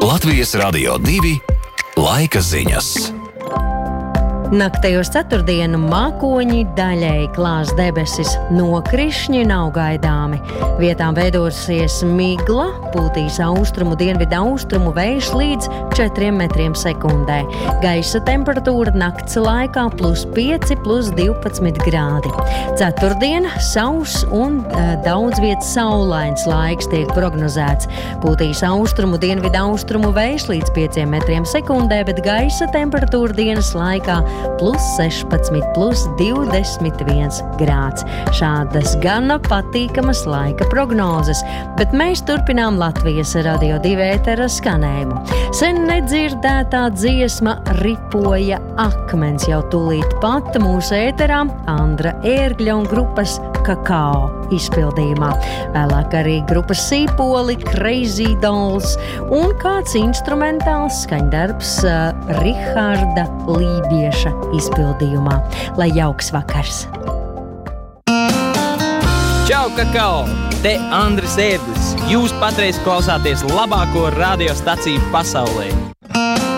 Latvijas Radio 2 laika ziņas. Naktī uz ceturtdienu mākoņi daļēji klās debesis, nokrišņi nav gaidāmi. Vietām veidosies migla, pūtīs austrumu dienvidu austrumu vējš līdz 4 metriem sekundē. Gaisa temperatūra nakts laikā +5, +12 grādi. Ceturtdiena sauss un daudz vietas saulains laiks tiek prognozēts. Pūtīs austrumu dienvidu austrumu vējš līdz 5 metriem sekundē, bet gaisa temperatūra dienas laikā +16, +21 grāds. Šādas gana patīkamas laika prognozes, bet mēs turpinām Latvijas Radio 2 ētera skanējumu. Sen nedzirdētā dziesma Ripoja akmens jau tūlīt pat mūsu ēterā Andra Ērgļa un grupas Kakao izpildījumā. Vēlāk arī grupas Sīpoli, Crazy Dolls un kāds instrumentāls skaņdarbs Riharda Lībieša izpildījumā. Lai jauks vakars! Čau, Kakao! Te Andris Ērglis. Jūs patreiz klausāties labāko radiostaciju pasaulē.